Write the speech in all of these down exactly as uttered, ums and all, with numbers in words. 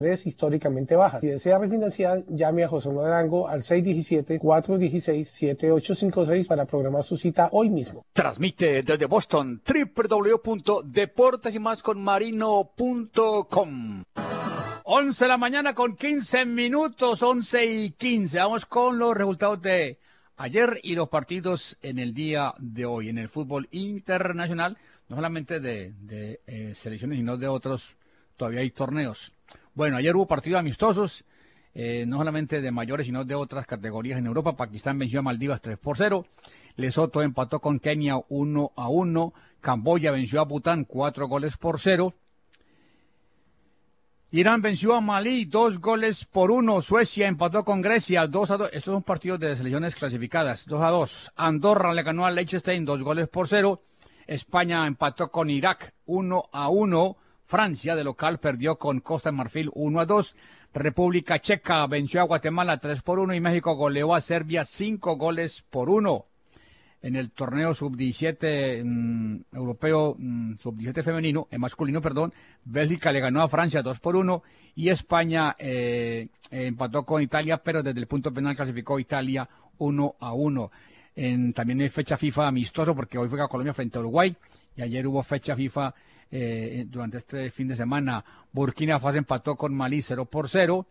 históricamente bajas. Si desea refinanciar, llame a José Manuel Arango al seis uno siete, cuatro uno seis, siete ocho cinco seis para programar su cita hoy mismo. Transmite desde Boston doble u doble u doble u punto deportes y más con marino punto com. once de la mañana con quince minutos, once y quince. Vamos con los resultados de ayer y los partidos en el día de hoy en el fútbol internacional, no solamente de, de eh, selecciones, sino de otros, todavía hay torneos. Bueno, ayer hubo partidos amistosos, eh, no solamente de mayores, sino de otras categorías en Europa. Pakistán venció a Maldivas tres por cero, Lesoto empató con Kenia uno a uno, Camboya venció a Bután cuatro goles por cero, Irán venció a Malí dos goles por uno, Suecia empató con Grecia dos a dos, estos son partidos de selecciones clasificadas, dos a dos, Andorra le ganó a Liechtenstein dos goles por cero, España empató con Irak uno a uno, Francia de local perdió con Costa de Marfil uno a dos, República Checa venció a Guatemala tres por uno y México goleó a Serbia cinco goles por uno. En el torneo sub diecisiete mmm, europeo, mmm, sub diecisiete femenino, eh, masculino, perdón, Bélgica le ganó a Francia dos por uno y España eh, eh, empató con Italia, pero desde el punto penal clasificó Italia uno a uno. En, también hay fecha FIFA amistoso porque hoy juega Colombia frente a Uruguay y ayer hubo fecha FIFA eh, durante este fin de semana. Burkina Faso empató con Malí cero por cero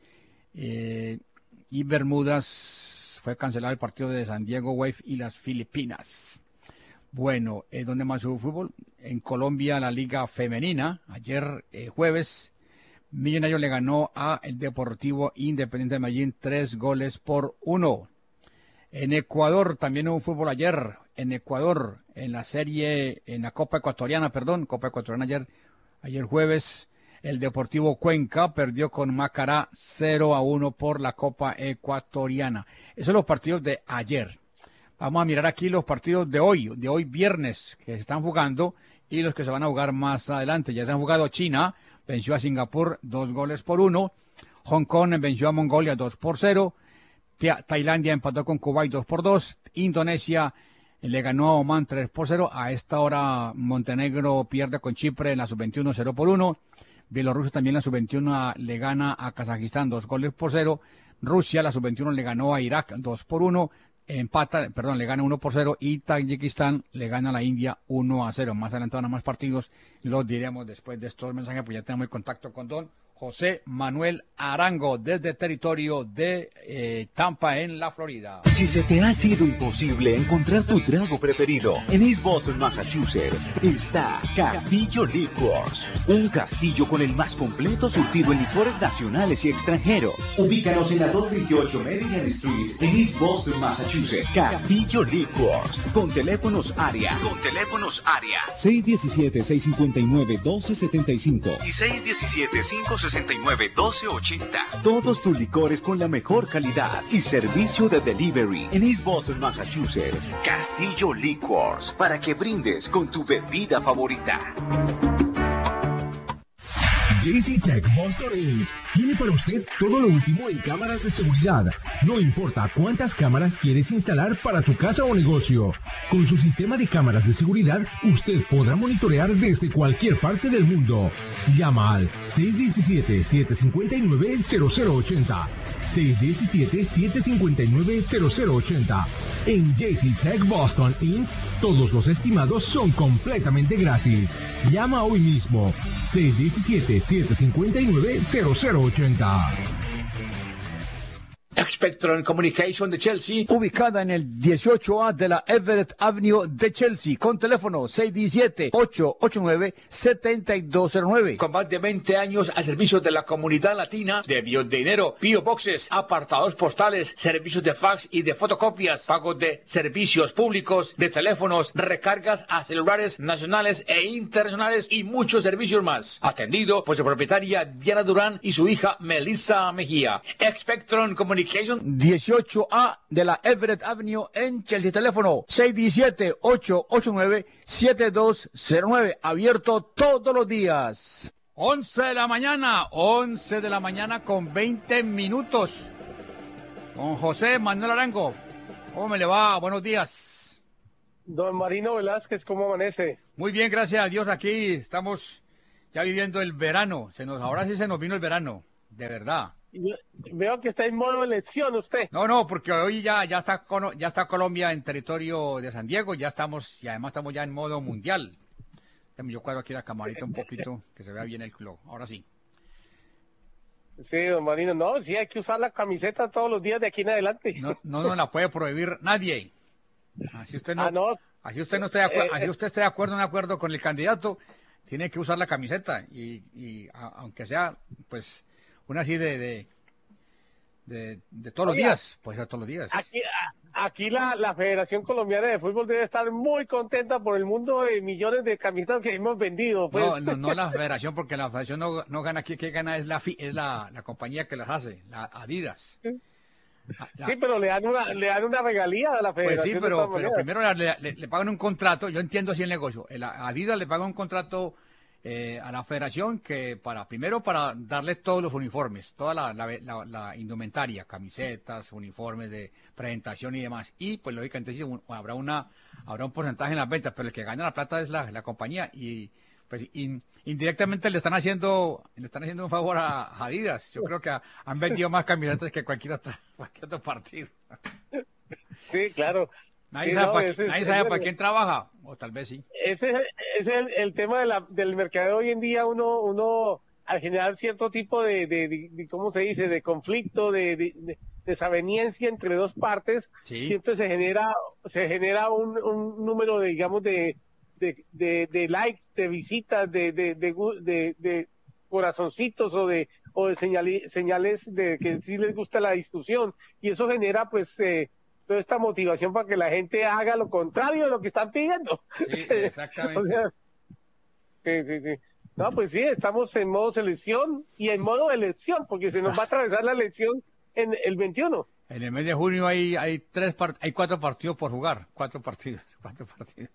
eh, y Bermudas fue cancelado el partido de San Diego Wave y las Filipinas. Bueno, eh, ¿dónde más hubo fútbol? En Colombia, la Liga Femenina, ayer eh, jueves, Millonario le ganó a el Deportivo Independiente de Medellín tres goles por uno. En Ecuador también hubo fútbol ayer, en Ecuador, en la serie, en la Copa Ecuatoriana, perdón, Copa Ecuatoriana ayer, ayer jueves, el Deportivo Cuenca perdió con Macará cero a uno por la Copa Ecuatoriana. Esos son los partidos de ayer. Vamos a mirar aquí los partidos de hoy, de hoy viernes, que se están jugando y los que se van a jugar más adelante. Ya se han jugado China, venció a Singapur dos goles por uno, Hong Kong venció a Mongolia dos por cero, Tailandia empató con Kuwait dos por dos, Indonesia le ganó a Oman tres por cero, a esta hora Montenegro pierde con Chipre en la sub veintiuno cero por uno, Bielorrusia también la sub veintiuno le gana a Kazajistán dos goles por cero, Rusia la sub veintiuno le ganó a Irak dos por uno, empata, perdón, le gana uno por cero y Tayikistán le gana a la India uno a cero. Más adelante van a más partidos, los diremos después de estos mensajes, pues ya tenemos el contacto con don José Manuel Arango desde territorio de eh, Tampa en la Florida. Si se te ha sido imposible encontrar tu trago preferido, en East Boston, Massachusetts, está Castillo Liquors, un castillo con el más completo surtido en licores nacionales y extranjeros. Ubícanos en la doscientos veintiocho Meridian Street, en East Boston, Massachusetts. Castillo Liquors, con teléfonos área, con teléfonos área seis uno siete, seis cinco nueve, uno dos siete cinco y seis uno siete, cinco seis nueve, uno dos ocho cero. Todos tus licores con la mejor calidad y servicio de delivery en East Boston, Massachusetts. Castillo Liquors, para que brindes con tu bebida favorita. J C Tech Boston incorporated tiene para usted todo lo último en cámaras de seguridad. No importa cuántas cámaras quieres instalar para tu casa o negocio. Con su sistema de cámaras de seguridad, usted podrá monitorear desde cualquier parte del mundo. Llama al seis uno siete, siete cinco nueve, cero cero ocho cero. seis uno siete, siete cinco nueve, cero cero ocho cero. En J C Tech Boston incorporated, todos los estimados son completamente gratis. Llama hoy mismo. seis uno siete, siete cinco nueve, cero cero ocho cero. Spectrum Communication de Chelsea, ubicada en el dieciocho A de la Everett Avenue de Chelsea, con teléfono seis uno siete, ocho ocho nueve, siete dos cero nueve. Con más de veinte años al servicio de la comunidad latina, de envío de dinero, P O Boxes, apartados postales, servicios de fax y de fotocopias, pagos de servicios públicos, de teléfonos, recargas a celulares nacionales e internacionales y muchos servicios más. Atendido por su propietaria Diana Durán y su hija Melissa Mejía. Spectrum Communication dieciocho A de la Everett Avenue en Chelsea. Teléfono seis uno siete, ocho ocho nueve, siete dos cero nueve. Abierto todos los días. once de la mañana, once de la mañana con veinte minutos. Con José Manuel Arango. ¿Cómo me le va? Buenos días. Don Marino Velázquez, ¿cómo amanece? Muy bien, gracias a Dios. Aquí estamos ya viviendo el verano. Se nos, ahora sí se nos vino el verano. de verdad. Veo que está en modo elección usted. No, no, porque hoy ya, ya está Cono- ya está Colombia en territorio de San Diego, ya estamos, y además estamos ya en modo mundial. Yo cuadro aquí la camarita un poquito, que se vea bien el club. Ahora sí. Sí, don Marino, no, sí hay que usar la camiseta todos los días de aquí en adelante. No, no nos la puede prohibir nadie. Así usted no, Ah, no. así usted no esté de acuerdo, Eh, así usted esté de acuerdo o no de acuerdo con el candidato, tiene que usar la camiseta y, y a- aunque sea, pues, una así de de, de, de todos los Oiga, días, pues a todos los días. Aquí, a- aquí la, la Federación Colombiana de Fútbol debe estar muy contenta por el mundo de millones de camisetas que hemos vendido. Pues. No, no, no la federación, porque la federación no, no gana aquí, que gana es la fi- es la, la compañía que las hace, la Adidas. La- Sí, pero le dan una, le dan una regalía a la Pues Federación. sí, de pero, todas pero maneras. primero le, le- le pagan un contrato, yo entiendo así el negocio, el Adidas le paga un contrato eh, a la federación que para, primero para darle todos los uniformes, toda la, la- la- la indumentaria, camisetas, uniformes de presentación y demás, y pues lógicamente sí, un- habrá una, habrá un porcentaje en las ventas, pero el que gana la plata es la, la compañía, y pues in- indirectamente le están haciendo, le están haciendo un favor a, a Adidas, yo creo que ha- han vendido más camisetas que cualquier otro, cualquier otro partido. Sí, claro. Nadie Sí, sabe, no, para, ese es- nadie es sabe el- para quién trabaja, o tal vez sí. Ese es, ese es el, el tema de la, del mercado hoy en día. Uno, uno al generar cierto tipo de, de, de- de- ¿cómo se dice?, de conflicto, de, de, de desaveniencia entre dos partes, Sí. siempre se genera, se genera un, un número de, digamos, de, de, de, de likes, de visitas, de, de, de, gu- de, de corazoncitos o de, o de señali- señales de que sí les gusta la discusión. Y eso genera, pues, eh, toda esta motivación para que la gente haga lo contrario de lo que están pidiendo. Sí, exactamente. O sea, sí, sí, sí. No, pues sí, estamos en modo selección y en modo elección, porque se nos va a atravesar la elección en el veintiuno. En el mes de junio hay hay tres part- hay cuatro partidos por jugar, cuatro partidos, cuatro partidos.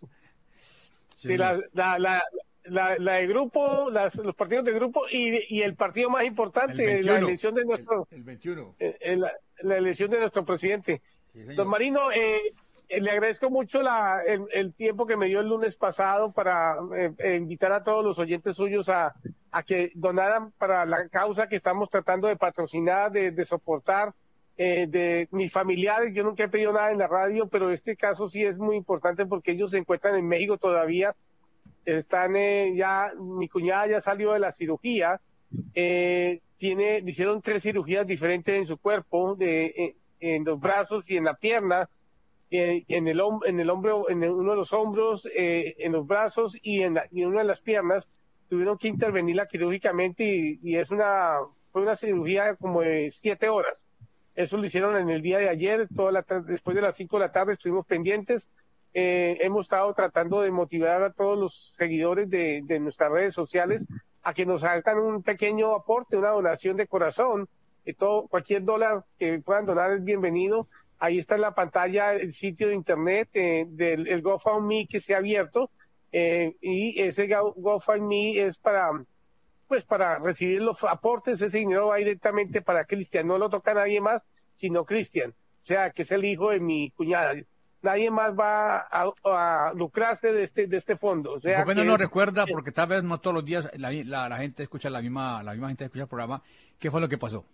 Sí, Sí, la, señor. la, la, la, la de grupo, las, los partidos de grupo y, y el partido más El importante, la veintiuno. elección de El, nuestro, el veintiuno. eh, eh, la, la elección de nuestro presidente. Sí, Don señor. Marino, eh, eh, le agradezco mucho la, el, el tiempo que me dio el lunes pasado para eh, eh, invitar a todos los oyentes suyos a, a que donaran para la causa que estamos tratando de patrocinar, de, de soportar, eh, de mis familiares. Yo nunca he pedido nada en la radio, pero este caso sí es muy importante porque ellos se encuentran en México todavía. Están eh, ya, mi cuñada ya salió de la cirugía, eh, tiene, le hicieron tres cirugías diferentes en su cuerpo, de, eh, en los brazos y en la pierna, eh, en el hom- en el hombro, en el- uno de los hombros, eh, en los brazos y en, la- y en una de las piernas. Tuvieron que intervenirla quirúrgicamente y, y es una, fue una cirugía como de siete horas. Eso lo hicieron en el día de ayer, toda la tar- después de las cinco de la tarde estuvimos pendientes. Eh, hemos estado tratando de motivar a todos los seguidores de, de nuestras redes sociales a que nos hagan un pequeño aporte, una donación de corazón. Que todo, cualquier dólar que puedan donar es bienvenido. Ahí está en la pantalla el sitio de internet eh, del el GoFundMe que se ha abierto, eh, y ese Go- GoFundMe es para, pues, para recibir los aportes. Ese dinero va directamente para Cristian, no lo toca nadie más, sino Cristian, o sea, que es el hijo de mi cuñada. Nadie más va a, a lucrarse de este de este fondo. O sea, ¿Por qué no que nos es- recuerda? Porque tal vez no todos los días la, la- la gente escucha la misma, la misma gente escucha el programa. ¿Qué fue lo que pasó?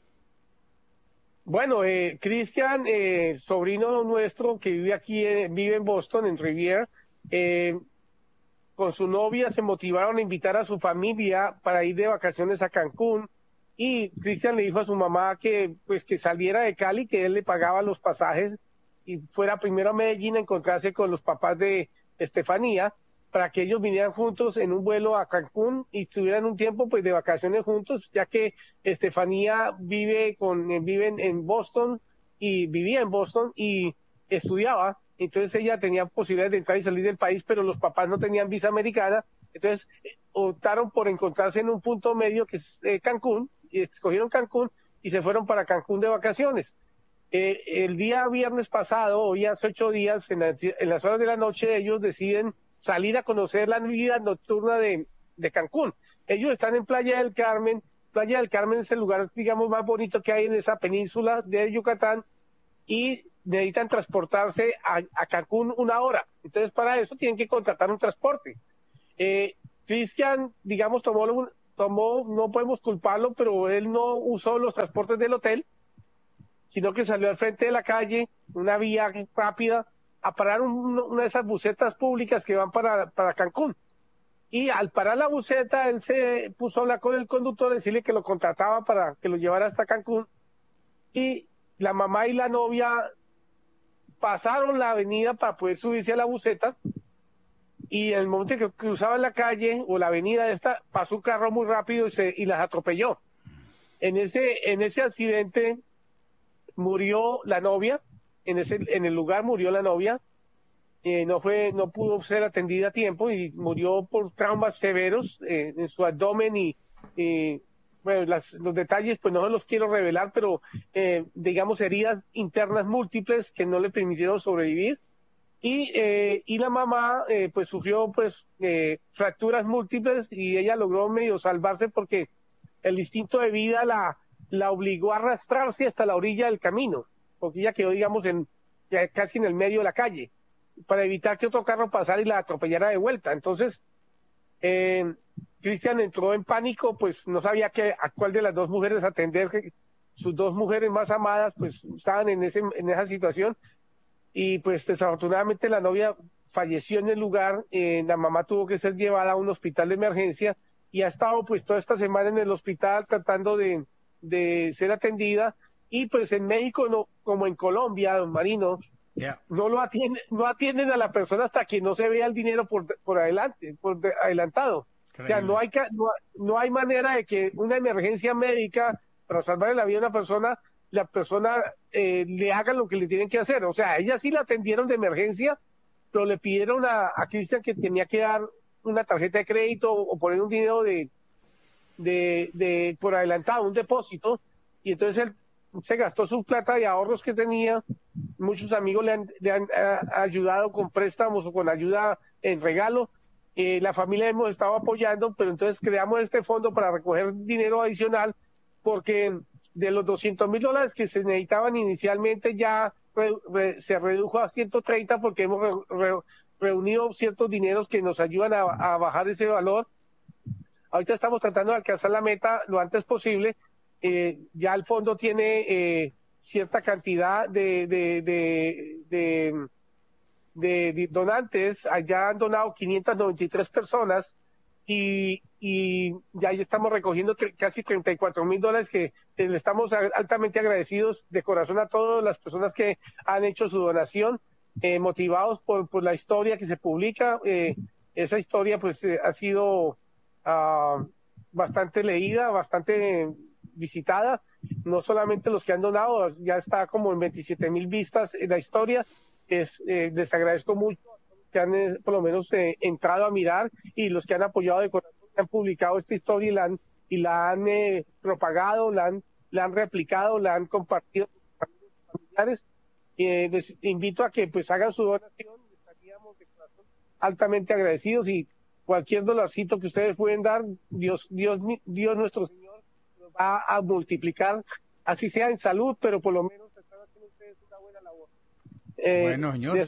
Bueno, eh, Cristian, eh, sobrino nuestro que vive aquí, eh, vive en Boston, en Riviera, eh, con su novia se motivaron a invitar a su familia para ir de vacaciones a Cancún, y Cristian le dijo a su mamá que pues que saliera de Cali, que él le pagaba los pasajes y fuera primero a Medellín a encontrarse con los papás de Estefanía, para que ellos vinieran juntos en un vuelo a Cancún y tuvieran un tiempo pues de vacaciones juntos, ya que Estefanía vive con eh, vive en, en Boston y vivía en Boston y estudiaba. Entonces ella tenía posibilidades de entrar y salir del país, pero los papás no tenían visa americana. Entonces eh, optaron por encontrarse en un punto medio que es eh, Cancún, y escogieron Cancún y se fueron para Cancún de vacaciones. Eh, el día viernes pasado, hoy hace ocho días, en, la- en las horas de la noche, ellos deciden salir a conocer la vida nocturna de, de Cancún. Ellos están en Playa del Carmen. Playa del Carmen es el lugar, digamos, más bonito que hay en esa península de Yucatán, y necesitan transportarse a, a Cancún una hora. Entonces, para eso tienen que contratar un transporte. Eh, Cristian, digamos, tomó un, tomó, no podemos culparlo, pero él no usó los transportes del hotel, sino que salió al frente de la calle, una vía rápida, a parar un, una de esas busetas públicas que van para, para Cancún. Y al parar la buseta, él se puso a hablar con el conductor, decirle que lo contrataba para que lo llevara hasta Cancún. Y la mamá y la novia pasaron la avenida para poder subirse a la buseta. Y en el momento que cruzaban la calle o la avenida esta, pasó un carro muy rápido y, se, y las atropelló. En ese, en ese accidente murió la novia, en, ese, en el lugar murió la novia. Eh, no fue, no pudo ser atendida a tiempo y murió por traumas severos eh, en su abdomen y, y bueno, las, los detalles pues no los quiero revelar, pero eh, digamos heridas internas múltiples que no le permitieron sobrevivir y, eh, y la mamá eh, pues sufrió pues eh, fracturas múltiples y ella logró medio salvarse porque el instinto de vida la, la obligó a arrastrarse hasta la orilla del camino, porque ella quedó digamos en ya casi en el medio de la calle, para evitar que otro carro pasara y la atropellara de vuelta. Entonces, eh, Cristian entró en pánico, pues no sabía que, a cuál de las dos mujeres atender, que sus dos mujeres más amadas, pues estaban en, ese, en esa situación, y pues desafortunadamente la novia falleció en el lugar, eh, la mamá tuvo que ser llevada a un hospital de emergencia, y ha estado pues toda esta semana en el hospital tratando de, de ser atendida, y pues en México, no, como en Colombia, don Marino, Yeah. No lo atienden, no atienden a la persona hasta que no se vea el dinero por, por adelante, por de, adelantado. Creíble. O sea, no hay, no, no hay manera de que una emergencia médica para salvar la vida de una persona, la persona eh, le haga lo que le tienen que hacer. O sea, ella sí la atendieron de emergencia, pero le pidieron a, a Cristian que tenía que dar una tarjeta de crédito o, o poner un dinero de, de, de por adelantado, un depósito, y entonces él se gastó su plata de ahorros que tenía. Muchos amigos le han, le han a, ayudado con préstamos o con ayuda en regalo. Eh, la familia hemos estado apoyando, pero entonces creamos este fondo para recoger dinero adicional, porque de los doscientos mil dólares que se necesitaban inicialmente ya re, re, se redujo a ciento treinta porque hemos re, re, reunido ciertos dineros que nos ayudan a, a bajar ese valor. Ahorita estamos tratando de alcanzar la meta lo antes posible. Eh, ya el fondo tiene eh, cierta cantidad de de, de, de, de, de donantes. Allá han donado quinientas noventa y tres personas y, y ya estamos recogiendo casi treinta y cuatro mil dólares que eh, le estamos altamente agradecidos de corazón a todas las personas que han hecho su donación, eh, motivados por, por la historia que se publica. Eh, esa historia pues eh, ha sido uh, bastante leída, bastante visitada, no solamente los que han donado, ya está como en veintisiete mil vistas en la historia. Es, eh, les agradezco mucho que han eh, por lo menos eh, entrado a mirar y los que han apoyado de corazón, que han publicado esta historia y la han, y la han eh, propagado, la han, la han replicado, la han compartido con sus familiares. Eh, les invito a que pues hagan su donación, estaríamos de corazón altamente agradecidos y cualquier dolarcito que ustedes pueden dar, Dios, Dios, Dios nuestro Señor va a multiplicar, así sea en salud, pero por lo menos están haciendo ustedes una buena labor. Eh, bueno, señor.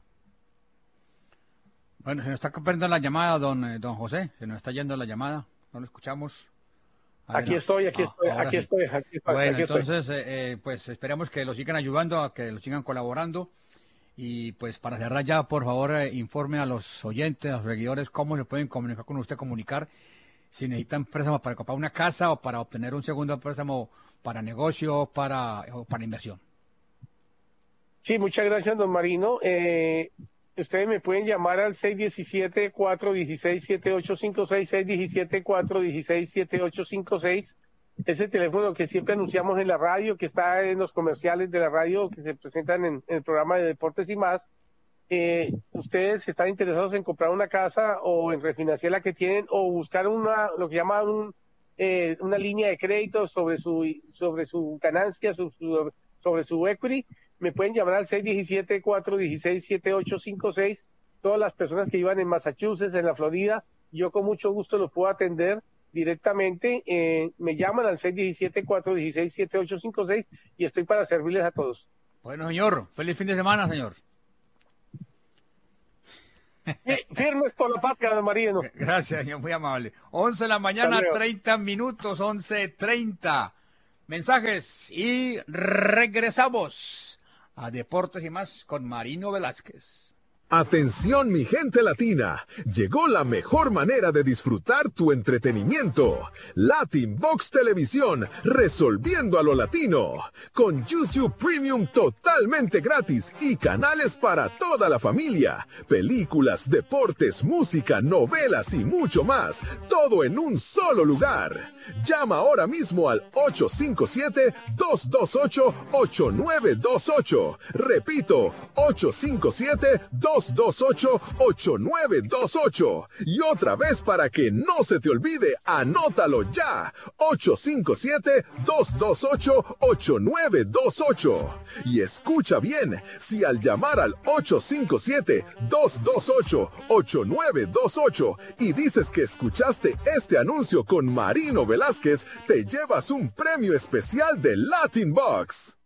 Bueno, se nos está perdiendo la llamada, don eh, don José, se nos está yendo la llamada, no lo escuchamos. Ver, aquí estoy, aquí ah, estoy, aquí, sí. estoy aquí estoy, Bueno, aquí entonces, estoy. Eh, eh, pues esperamos que lo sigan ayudando, a que lo sigan colaborando. Y pues para cerrar ya, por favor, eh, informe a los oyentes, a los seguidores, cómo se pueden comunicar con usted, comunicar si necesitan préstamos para comprar una casa o para obtener un segundo préstamo para negocio o para, o para inversión. Sí, muchas gracias, don Marino. Eh, ustedes me pueden llamar al seis uno siete, cuatro uno seis, siete ocho cinco seis, seis uno siete, cuatro uno seis, siete ocho cinco seis. Ese teléfono que siempre anunciamos en la radio, que está en los comerciales de la radio, que se presentan en, en el programa de deportes y más. Eh, ustedes si están interesados en comprar una casa o en refinanciar la que tienen o buscar una, lo que llaman un, eh, una línea de crédito sobre su, sobre su ganancia, su, su, sobre su equity, me pueden llamar al seis uno siete, cuatro uno seis, siete ocho cinco seis. Todas las personas que vivan en Massachusetts, en la Florida, yo con mucho gusto los puedo atender directamente. Eh, me llaman al seis uno siete, cuatro uno seis, siete ocho cinco seis y estoy para servirles a todos. Bueno, señor, feliz fin de semana, señor. Firmes por la patria, don Marino. Gracias, señor, muy amable. once de la mañana, treinta minutos, once treinta. Mensajes y regresamos a Deportes y más con Marino Velázquez. Atención mi gente latina, llegó la mejor manera de disfrutar tu entretenimiento. Latin Box Televisión, resolviendo a lo latino. Con YouTube Premium totalmente gratis y canales para toda la familia. Películas, deportes, música, novelas y mucho más. Todo en un solo lugar. Llama ahora mismo al ocho cinco siete, dos dos ocho, ocho nueve dos ocho. Repito, ocho cinco siete, dos dos ocho, ocho nueve dos ocho. Y otra vez para que no se te olvide, anótalo ya. ocho cinco siete, dos dos ocho, ocho nueve dos ocho. Y escucha bien, si al llamar al ocho cinco siete, dos dos ocho, ocho nueve dos ocho y dices que escuchaste este anuncio con Marino Velázquez, te llevas un premio especial de Latin Box.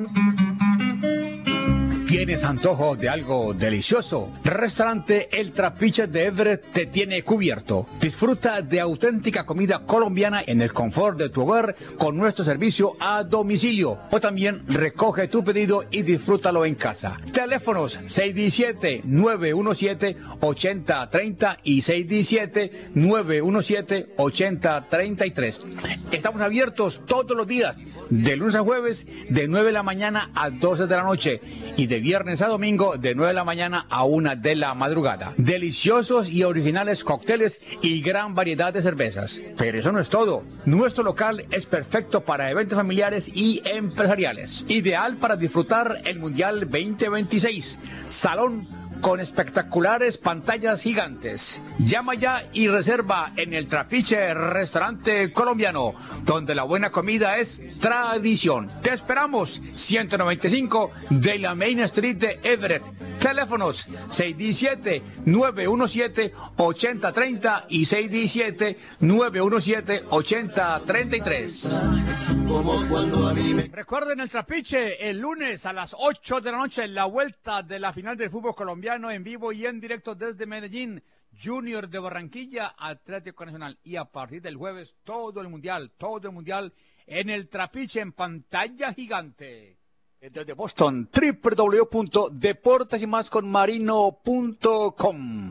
¿Tienes antojo de algo delicioso? Restaurante El Trapiche de Everett te tiene cubierto. Disfruta de auténtica comida colombiana en el confort de tu hogar con nuestro servicio a domicilio. O también recoge tu pedido y disfrútalo en casa. Teléfonos seis uno siete, nueve uno siete, ocho cero tres cero y seis uno siete, nueve uno siete, ocho cero tres tres. Estamos abiertos todos los días, de lunes a jueves, de nueve de la mañana a doce de la noche y de viernes a domingo de nueve de la mañana a una de la madrugada. Deliciosos y originales cócteles y gran variedad de cervezas. Pero eso no es todo. Nuestro local es perfecto para eventos familiares y empresariales. Ideal para disfrutar el Mundial veinte veintiséis. Salón con espectaculares pantallas gigantes. Llama ya y reserva en el Trapiche Restaurante Colombiano, donde la buena comida es tradición. Te esperamos, ciento noventa y cinco de la Main Street de Everett. Teléfonos seis uno siete, nueve uno siete, ocho cero tres cero y seis uno siete, nueve uno siete, ocho cero tres tres. Recuerden el Trapiche el lunes a las ocho de la noche, la vuelta de la final del fútbol colombiano en vivo y en directo desde Medellín. Junior de Barranquilla, Atlético Nacional. Y a partir del jueves todo el mundial, todo el mundial en el Trapiche en pantalla gigante. Desde Boston, doble u doble u doble u punto deportes y más con marino punto com.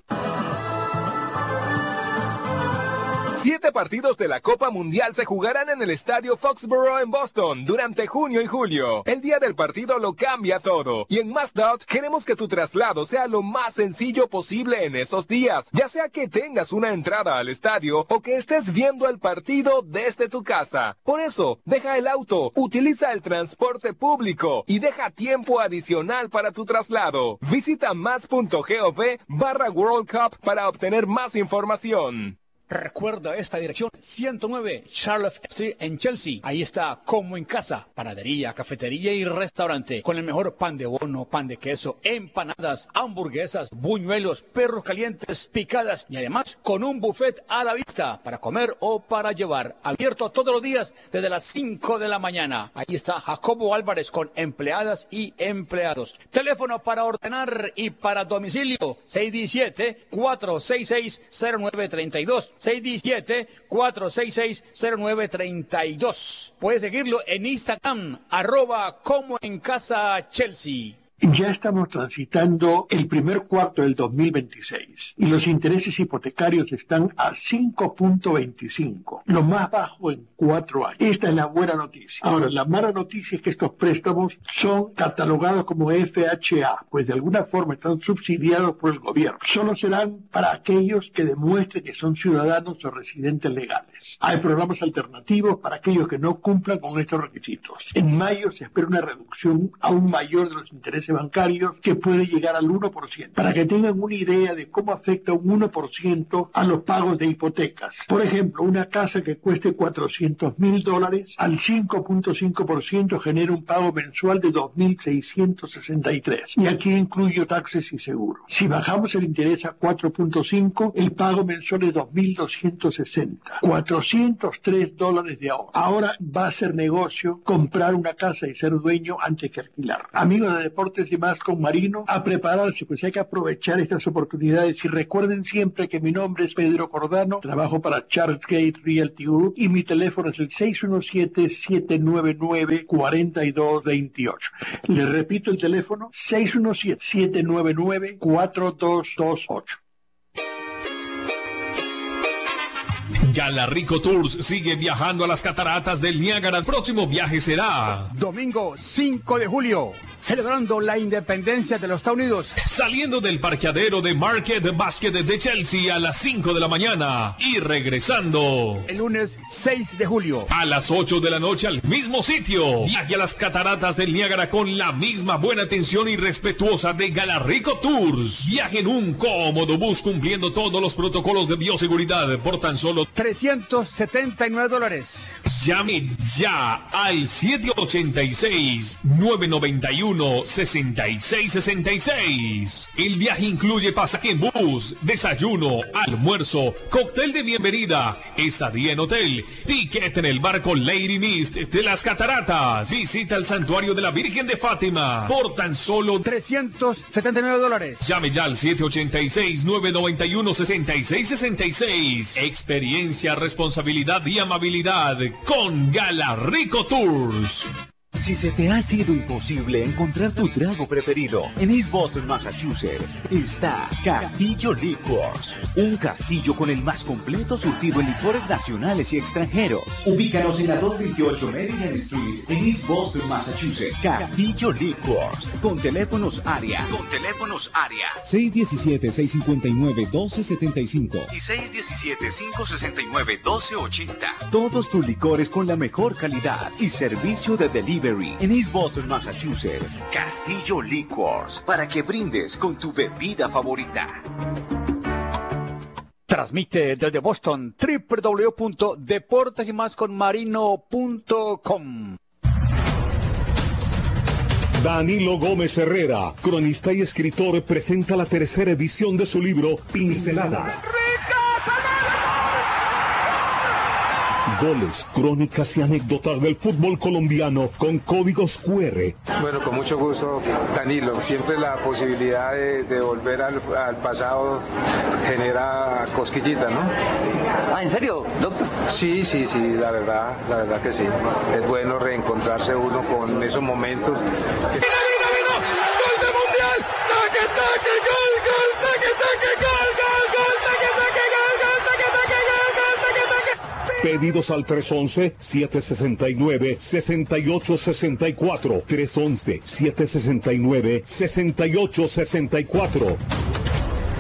Siete partidos de la Copa Mundial se jugarán en el Estadio Foxborough en Boston durante junio y julio. El día del partido lo cambia todo. Y en Mazdot queremos que tu traslado sea lo más sencillo posible en esos días. Ya sea que tengas una entrada al estadio o que estés viendo el partido desde tu casa. Por eso, deja el auto, utiliza el transporte público y deja tiempo adicional para tu traslado. Visita más punto gov barra World Cup para obtener más información. Recuerda esta dirección, ciento nueve Charlotte Street en Chelsea. Ahí está, como en casa, panadería, cafetería y restaurante, con el mejor pan de bono, pan de queso, empanadas, hamburguesas, buñuelos, perros calientes, picadas y además con un buffet a la vista para comer o para llevar. Abierto todos los días desde las cinco de la mañana. Ahí está Jacobo Álvarez con empleadas y empleados. Teléfono para ordenar y para domicilio, seis uno siete, cuatro seis seis, cero nueve tres dos. seis uno siete, cuatro seis seis, cero nueve tres dos. Puedes seguirlo en Instagram, arroba como en casa Chelsea. Ya estamos transitando el primer cuarto del dos mil veintiséis y los intereses hipotecarios están a cinco punto veinticinco, lo más bajo en cuatro años. Esta es la buena noticia. Ahora, la mala noticia es que estos préstamos son catalogados como F H A, pues de alguna forma están subsidiados por el gobierno. Solo serán para aquellos que demuestren que son ciudadanos o residentes legales. Hay programas alternativos para aquellos que no cumplan con estos requisitos. En mayo se espera una reducción aún mayor de los intereses bancarios que puede llegar al uno por ciento, para que tengan una idea de cómo afecta un uno por ciento a los pagos de hipotecas. Por ejemplo, una casa que cueste cuatrocientos mil dólares al cinco punto cinco por ciento genera un pago mensual de dos mil seiscientos sesenta y tres, y aquí incluyo taxes y seguros. Si bajamos el interés a cuatro punto cinco, el pago mensual es dos mil doscientos sesenta, cuatrocientos tres dólares de ahorro. Ahora va a ser negocio comprar una casa y ser dueño antes que alquilar. Amigos de Deportes Deportes y Más con Marino, a prepararse, pues hay que aprovechar estas oportunidades. Y recuerden siempre que mi nombre es Pedro Cordano, trabajo para Charles Gate Realty Group y mi teléfono es el seis uno siete, siete nueve nueve, cuatro dos dos ocho. Les repito el teléfono, seis uno siete, siete nueve nueve, cuatro dos dos ocho. Galarrico Tours sigue viajando a las cataratas del Niágara. El próximo viaje será domingo cinco de julio, celebrando la independencia de los Estados Unidos. Saliendo del parqueadero de Market Basket de Chelsea a las cinco de la mañana y regresando el lunes seis de julio a las ocho de la noche al mismo sitio. Viaje a las cataratas del Niágara con la misma buena atención y respetuosa de Galarrico Tours. Viaje en un cómodo bus cumpliendo todos los protocolos de bioseguridad por tan solo trescientos setenta y nueve dólares. Llame ya al siete ocho seis, nueve nueve uno, seis seis seis seis. El viaje incluye pasaje en bus, desayuno, almuerzo, cóctel de bienvenida, estadía en hotel, ticket en el barco Lady Mist de las Cataratas, visita al santuario de la Virgen de Fátima por tan solo trescientos setenta y nueve dólares. Llame ya al siete ocho seis, nueve nueve uno, seis seis seis seis. Experiencia, responsabilidad y amabilidad con Galarrico Tours. Si se te ha sido imposible encontrar tu trago preferido, en East Boston, Massachusetts, está Castillo Liquors, un castillo con el más completo surtido en licores nacionales y extranjeros. Ubícanos en la doscientos veintiocho Maryland Street, en East Boston, Massachusetts. Castillo Liquors, con teléfonos área. Con teléfonos área. seis uno siete, seis cinco nueve, uno dos siete cinco. Y seis uno siete, cinco seis nueve, uno dos ocho cero. Todos tus licores con la mejor calidad y servicio de delivery. En East Boston, Massachusetts, Castillo Liquors, para que brindes con tu bebida favorita. Transmite desde Boston doble u doble u doble u punto deportes y más con marino punto com. Danilo Gómez Herrera, cronista y escritor, presenta la tercera edición de su libro Pinceladas. Goles, crónicas y anécdotas del fútbol colombiano con códigos cu erre. Bueno, con mucho gusto, Danilo. Siempre la posibilidad de, de volver al, al pasado genera cosquillita, ¿no? Ah, ¿en serio, doctor? Sí, sí, sí, la verdad, la verdad que sí. Es bueno reencontrarse uno con esos momentos. ¡Mira, mira, mira! ¡Gol de Mundial! ¡Taque, taque, gol, gol! ¡Taque, taque, gol, gol, gol! ¡Taque, taque, gol, gol! ¡Taque, taque, gol, gol! ¡Taque, taque! Pedidos al tres once, siete sesenta y nueve, sesenta y ocho sesenta y cuatro. tres once, siete sesenta y nueve, sesenta y ocho sesenta y cuatro.